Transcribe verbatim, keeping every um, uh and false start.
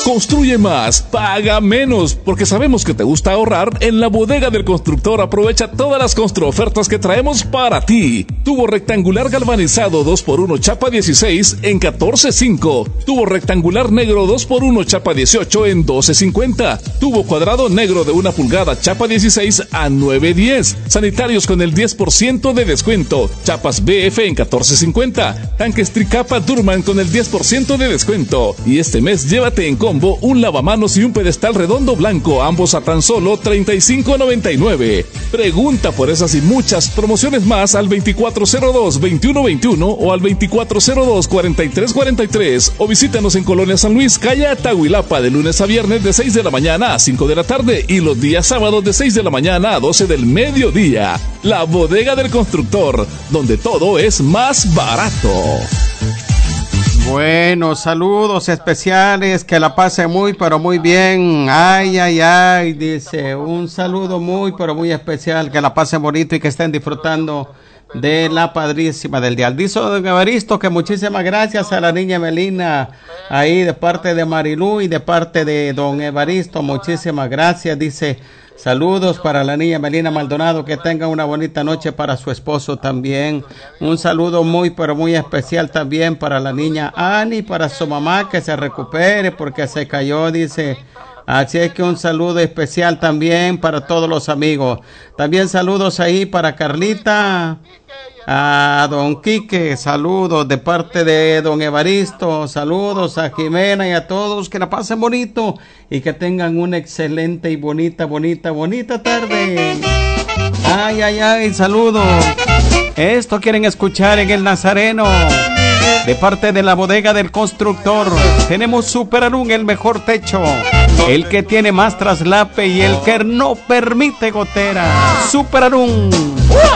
Construye más, paga menos, porque sabemos que te gusta ahorrar. En la Bodega del Constructor aprovecha todas las construofertas que traemos para ti. Tubo rectangular galvanizado dos por uno chapa dieciséis en catorce cinco. Tubo rectangular negro dos por uno chapa dieciocho en doce cincuenta. Tubo cuadrado negro de una pulgada chapa dieciséis a nueve diez. Sanitarios con el diez por ciento de descuento. Chapas B F en catorce cincuenta. Tanques Tricapa Durman con el diez por ciento de descuento. Y este mes llévate en combo un lavamanos y un pedestal redondo blanco, ambos a tan solo treinta y cinco noventa y nueve. Pregunta por esas y muchas promociones más al veinticuatro cero dos veintiuno veintiuno o al veinticuatro cero dos cuarenta y tres cuarenta y tres, o visítanos en Colonia San Luis, calle Atahuilapa, de lunes a viernes de seis de la mañana a cinco de la tarde y los días sábados de seis de la mañana a doce del mediodía. La Bodega del Constructor, donde todo es más barato. Bueno, saludos especiales, que la pase muy, pero muy bien. Ay, ay, ay, dice, un saludo muy, pero muy especial, que la pase bonito y que estén disfrutando de la padrísima del día. Dice don Evaristo que muchísimas gracias a la niña Melina, ahí de parte de Marilú y de parte de don Evaristo, muchísimas gracias, dice. Saludos para la niña Melina Maldonado, que tenga una bonita noche, para su esposo también. Un saludo muy, pero muy especial también para la niña Ani, para su mamá, que se recupere porque se cayó, dice. Así es que un saludo especial también para todos los amigos. También saludos ahí para Carlita, a don Quique, saludos de parte de don Evaristo, saludos a Jimena y a todos, que la pasen bonito y que tengan una excelente y bonita, bonita, bonita tarde. Ay, ay, ay, saludos. Esto quieren escuchar en el Nazareno, de parte de la Bodega del Constructor. Tenemos Super Arún, el mejor techo, el que tiene más traslape y el que no permite gotera. Super Arún.